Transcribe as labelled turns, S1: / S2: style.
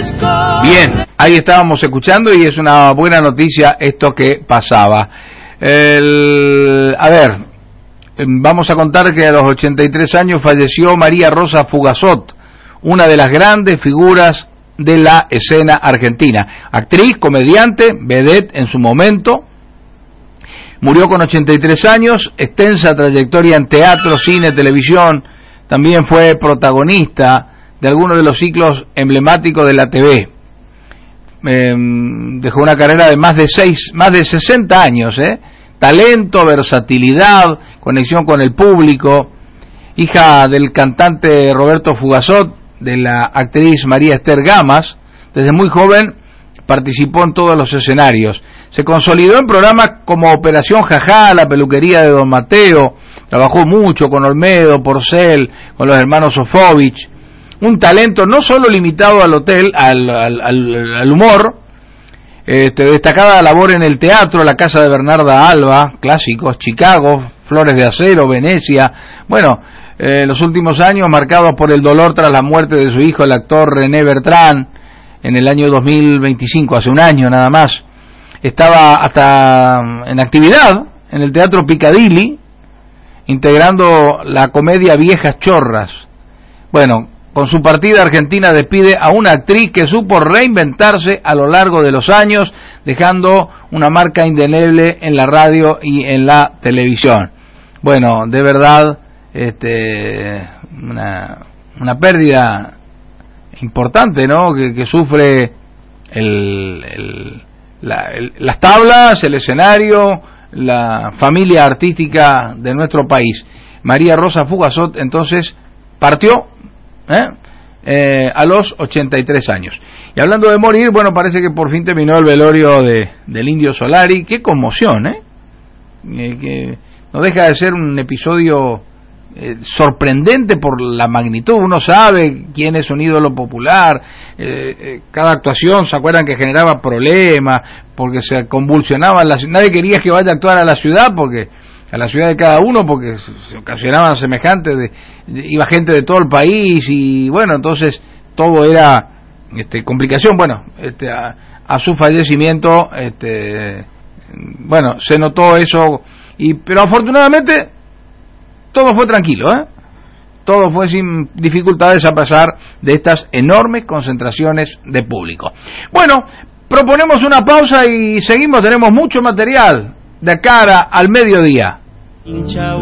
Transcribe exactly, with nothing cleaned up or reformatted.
S1: Bien, ahí estábamos escuchando y es una buena noticia esto que pasaba. El, a ver, vamos a contar que a los ochenta y tres años falleció María Rosa Fugazot, una de las grandes figuras de la escena argentina. Actriz, comediante, vedette en su momento. Murió con ochenta y tres años, extensa trayectoria en teatro, cine, televisión. También fue protagonista de algunos de los ciclos emblemáticos de la T V. Eh, dejó una carrera de más de seis, más de sesenta años, ¿eh? Talento, versatilidad, conexión con el público. Hija del cantante Roberto Fugazot, de la actriz María Esther Gamas, desde muy joven participó en todos los escenarios. Se consolidó en programas como Operación Jajá, La peluquería de Don Mateo. Trabajó mucho con Olmedo, Porcel, con los hermanos Sofovich. Un talento no solo limitado al hotel, al, al, al, al humor, este, destacada labor en el teatro, La casa de Bernarda Alba, clásicos, Chicago, Flores de acero, Venecia. Bueno, eh, los últimos años marcados por el dolor tras la muerte de su hijo, el actor René Bertrán, en el año dos mil veinticinco, hace un año nada más. Estaba hasta en actividad en el Teatro Piccadilly, integrando la comedia Viejas Chorras. Bueno, con su partida, Argentina despide a una actriz que supo reinventarse a lo largo de los años, dejando una marca indeleble en la radio y en la televisión. Bueno, de verdad, este, una, una pérdida importante, ¿no? Que, que sufre el, el, la, el, las tablas, el escenario, la familia artística de nuestro país. María Rosa Fugazot, entonces, partió ¿Eh? Eh, a los ochenta y tres años. Y hablando de morir, bueno, parece que por fin terminó el velorio de, del Indio Solari. Qué conmoción, ¿eh? eh que no deja de ser un episodio eh, sorprendente por la magnitud. Uno sabe quién es un ídolo popular, eh, eh, cada actuación, ¿se acuerdan que generaba problemas? Porque se convulsionaban, las, nadie quería que vaya a actuar a la ciudad, porque a la ciudad de cada uno, porque se ocasionaban semejantes, de, de, iba gente de todo el país, y bueno, entonces todo era este, complicación. Bueno, este, a, a su fallecimiento, este, bueno, se notó eso, y pero afortunadamente todo fue tranquilo, ¿eh? Todo fue sin dificultades a pesar de estas enormes concentraciones de público. Bueno, proponemos una pausa y seguimos, tenemos mucho material de cara al mediodía.